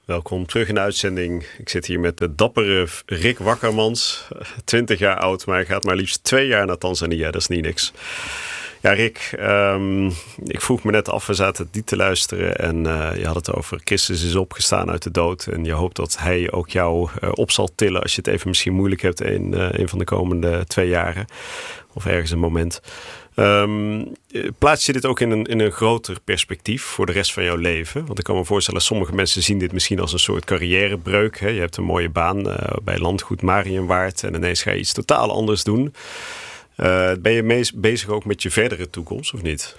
welkom terug in de uitzending. Ik zit hier met de dappere Rick Wakkermans, 20 jaar oud, maar hij gaat maar liefst 2 jaar naar Tanzania. Dat is niet niks. Ja, Rick, ik vroeg me net af, we zaten die te luisteren en je had het over Christus is opgestaan uit de dood. En je hoopt dat hij ook jou op zal tillen als je het even misschien moeilijk hebt in een van de komende 2 jaren. Of ergens een moment. Plaats je dit ook in een groter perspectief voor de rest van jouw leven? Want ik kan me voorstellen, sommige mensen zien dit misschien als een soort carrièrebreuk. Hè? Je hebt een mooie baan bij Landgoed Mariënwaard en ineens ga je iets totaal anders doen. Ben je bezig ook met je verdere toekomst, of niet?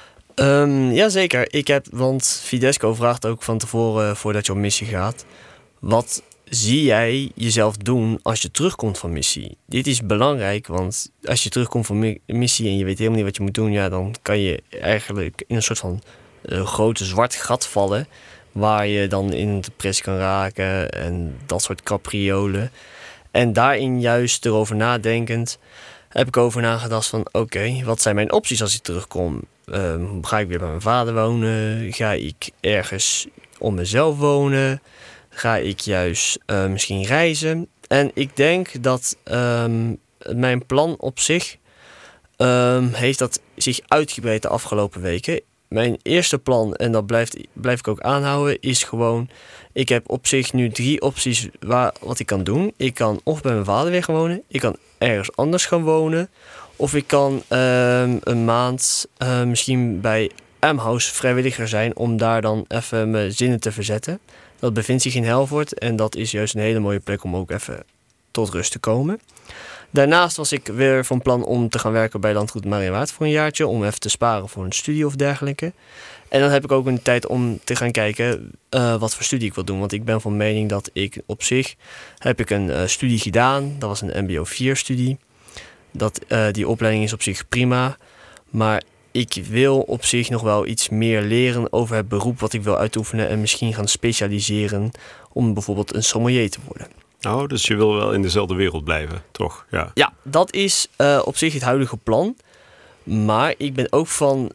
Jazeker. Want Fidesco vraagt ook van tevoren, voordat je op missie gaat, wat zie jij jezelf doen als je terugkomt van missie? Dit is belangrijk, want als je terugkomt van missie en je weet helemaal niet wat je moet doen, ja, dan kan je eigenlijk in een soort van grote zwart gat vallen, waar je dan in een depressie kan raken en dat soort capriolen. En daarin juist erover nadenkend heb ik over nagedacht van oké, wat zijn mijn opties als ik terugkom? Ga ik weer bij mijn vader wonen? Ga ik ergens om mezelf wonen? Ga ik juist misschien reizen? En ik denk dat mijn plan op zich heeft dat zich uitgebreid de afgelopen weken. Mijn eerste plan, en dat blijf ik ook aanhouden, is gewoon, ik heb op zich nu 3 opties wat ik kan doen. Ik kan of bij mijn vader weer gaan wonen, ik kan ergens anders gaan wonen, of ik kan een maand misschien bij Amhouse vrijwilliger zijn om daar dan even mijn zinnen te verzetten. Dat bevindt zich in Helvoort en dat is juist een hele mooie plek om ook even tot rust te komen. Daarnaast was ik weer van plan om te gaan werken bij Landgoed Mariënwaard voor een jaartje, om even te sparen voor een studie of dergelijke. En dan heb ik ook een tijd om te gaan kijken wat voor studie ik wil doen. Want ik ben van mening dat ik op zich heb ik een studie gedaan. Dat was een MBO 4 studie. Die opleiding is op zich prima. Maar ik wil op zich nog wel iets meer leren over het beroep wat ik wil uitoefenen. En misschien gaan specialiseren om bijvoorbeeld een sommelier te worden. Oh, dus je wil wel in dezelfde wereld blijven, toch? Ja, dat is op zich het huidige plan. Maar ik ben ook van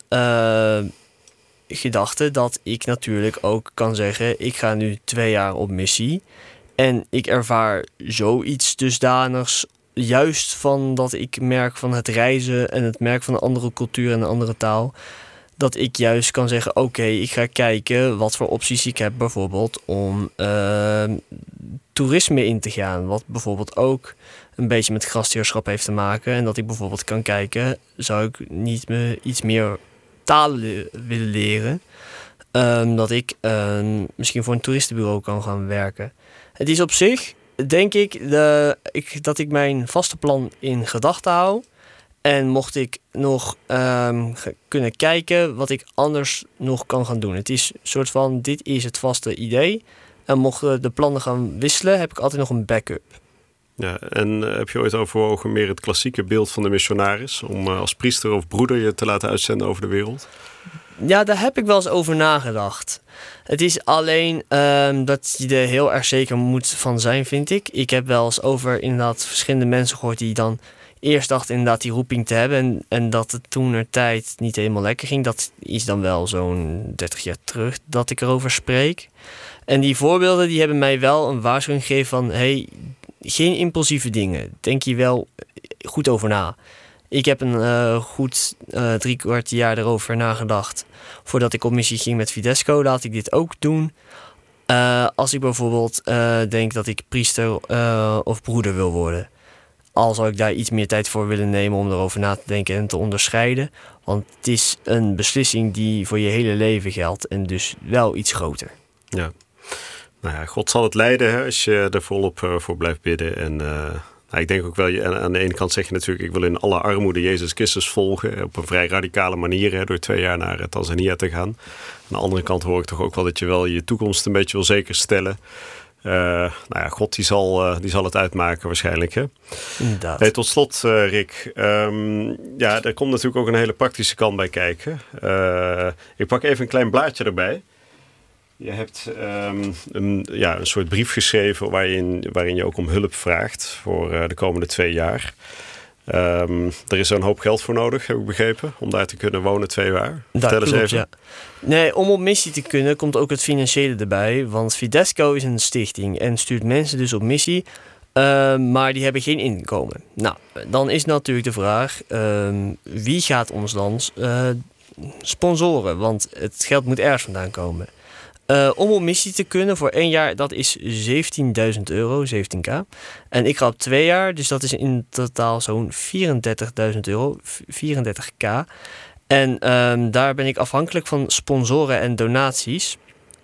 gedachte dat ik natuurlijk ook kan zeggen, ik ga nu 2 jaar op missie. En ik ervaar zoiets dusdanigs, juist van dat ik merk van het reizen en het merk van een andere cultuur en een andere taal, dat ik juist kan zeggen, oké, ik ga kijken wat voor opties ik heb bijvoorbeeld om toerisme in te gaan. Wat bijvoorbeeld ook een beetje met gastheerschap heeft te maken. En dat ik bijvoorbeeld kan kijken, zou ik niet iets meer talen willen leren. Dat ik misschien voor een toeristenbureau kan gaan werken. Het is op zich, denk ik, dat ik mijn vaste plan in gedachten hou. En mocht ik nog kunnen kijken wat ik anders nog kan gaan doen. Het is een soort van, dit is het vaste idee. En mochten de plannen gaan wisselen, heb ik altijd nog een backup. Ja, en heb je ooit overwogen meer het klassieke beeld van de missionaris, om als priester of broeder je te laten uitzenden over de wereld? Ja, daar heb ik wel eens over nagedacht. Het is alleen dat je er heel erg zeker moet van zijn, vind ik. Ik heb wel eens over inderdaad verschillende mensen gehoord die dan eerst dachten inderdaad die roeping te hebben en dat het toenertijd niet helemaal lekker ging. Dat is dan wel zo'n 30 jaar terug dat ik erover spreek. En die voorbeelden die hebben mij wel een waarschuwing gegeven van, hey, geen impulsieve dingen. Denk hier wel goed over na. Ik heb een goed 3/4 jaar erover nagedacht. Voordat ik op missie ging met Fidesco, laat ik dit ook doen. Als ik bijvoorbeeld denk dat ik priester of broeder wil worden. Al zou ik daar iets meer tijd voor willen nemen om erover na te denken en te onderscheiden. Want het is een beslissing die voor je hele leven geldt en dus wel iets groter. Ja. Nou ja, God zal het leiden, hè, als je er volop voor blijft bidden. En ik denk ook wel, aan de ene kant zeg je natuurlijk, ik wil in alle armoede Jezus Christus volgen. Op een vrij radicale manier, hè, door 2 jaar naar Tanzania te gaan. Aan de andere kant hoor ik toch ook wel dat je wel je toekomst een beetje wil zeker stellen. God die zal het uitmaken waarschijnlijk. Hè? Inderdaad. Hey, tot slot, Rick. Er komt natuurlijk ook een hele praktische kant bij kijken. Ik pak even een klein blaadje erbij. Je hebt een soort brief geschreven waarin je ook om hulp vraagt voor de komende 2 jaar. Er is zo'n hoop geld voor nodig, heb ik begrepen, om daar te kunnen wonen 2 jaar. Vertel eens even. Ja. Nee, om op missie te kunnen komt ook het financiële erbij. Want Fidesco is een stichting en stuurt mensen dus op missie. Maar die hebben geen inkomen. Nou, dan is natuurlijk de vraag, wie gaat ons dan sponsoren? Want het geld moet ergens vandaan komen. Om op missie te kunnen voor 1 jaar, dat is €17.000, 17k. En ik ga op 2 jaar, dus dat is in totaal zo'n €34.000, 34k. En daar ben ik afhankelijk van sponsoren en donaties.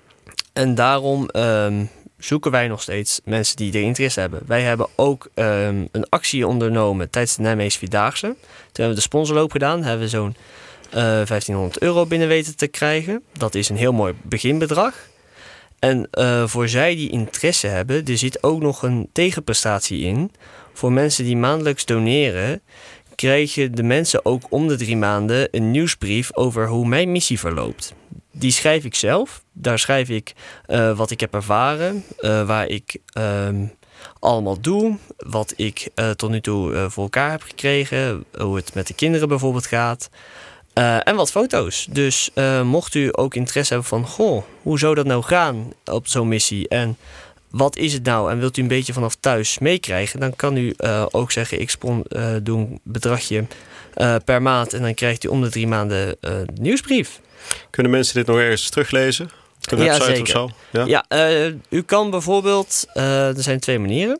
En daarom zoeken wij nog steeds mensen die er interesse hebben. Wij hebben ook een actie ondernomen tijdens de Nijmeegse Vierdaagse. Toen hebben we de sponsorloop gedaan, hebben we zo'n €1.500 binnen weten te krijgen. Dat is een heel mooi beginbedrag. En voor zij die interesse hebben, er zit ook nog een tegenprestatie in. Voor mensen die maandelijks doneren, krijgen de mensen ook om de 3 maanden een nieuwsbrief over hoe mijn missie verloopt. Die schrijf ik zelf. Daar schrijf ik wat ik heb ervaren, waar ik allemaal doe, wat ik tot nu toe voor elkaar heb gekregen, hoe het met de kinderen bijvoorbeeld gaat. En wat foto's. Dus mocht u ook interesse hebben van, hoe zou dat nou gaan op zo'n missie? En wat is het nou? En wilt u een beetje vanaf thuis meekrijgen? Dan kan u ook zeggen, ik doe een bedragje per maand. En dan krijgt u om de 3 maanden een nieuwsbrief. Kunnen mensen dit nog ergens teruglezen? Op de website zeker. Of zo? Ja, u kan bijvoorbeeld, er zijn 2 manieren.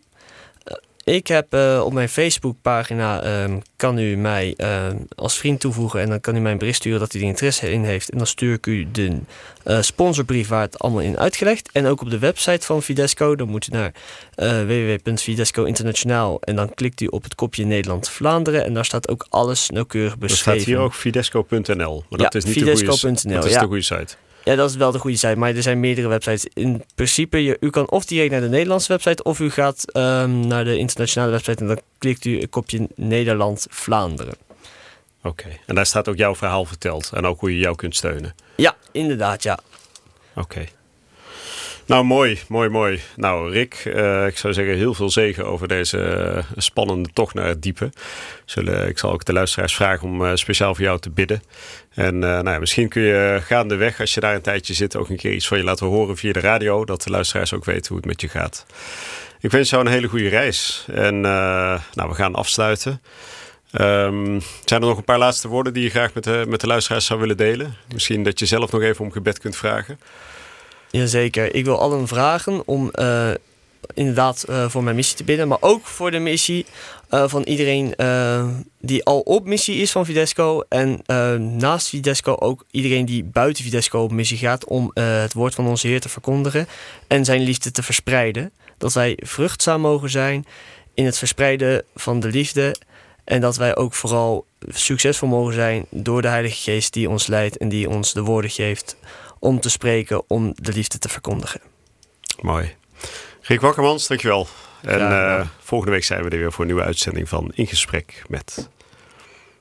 Ik heb op mijn Facebookpagina, kan u mij als vriend toevoegen en dan kan u mij een bericht sturen dat u er interesse in heeft. En dan stuur ik u de sponsorbrief waar het allemaal in uitgelegd. En ook op de website van Fidesco, dan moet u naar www.fidesco internationaal en dan klikt u op het kopje Nederland-Vlaanderen en daar staat ook alles nauwkeurig beschreven. Er staat hier ook fidesco.nl, maar dat is niet fidesco.nl. Dat is de goede site. Ja, dat is wel de goede site, maar er zijn meerdere websites. In principe, u kan of direct naar de Nederlandse website of u gaat naar de internationale website en dan klikt u een kopje Nederland-Vlaanderen. Oké, en daar staat ook jouw verhaal verteld en ook hoe je jou kunt steunen. Ja, inderdaad, ja. Oké. Nou, mooi. Nou, Rick, ik zou zeggen heel veel zegen over deze spannende tocht naar het diepe. Ik zal ook de luisteraars vragen om speciaal voor jou te bidden. En misschien kun je gaandeweg, als je daar een tijdje zit, ook een keer iets van je laten horen via de radio. Dat de luisteraars ook weten hoe het met je gaat. Ik wens jou een hele goede reis. En we gaan afsluiten. Zijn er nog een paar laatste woorden die je graag met de luisteraars zou willen delen? Misschien dat je zelf nog even om gebed kunt vragen. Jazeker. Ik wil allen vragen om inderdaad voor mijn missie te bidden. Maar ook voor de missie van iedereen die al op missie is van Fidesco. En naast Fidesco ook iedereen die buiten Fidesco op missie gaat. Om het woord van onze Heer te verkondigen. En zijn liefde te verspreiden. Dat wij vruchtzaam mogen zijn in het verspreiden van de liefde. En dat wij ook vooral succesvol mogen zijn door de Heilige Geest die ons leidt. En die ons de woorden geeft om te spreken, om de liefde te verkondigen. Mooi. Rick Wakkermans, dankjewel. En volgende week zijn we er weer voor een nieuwe uitzending van In Gesprek met.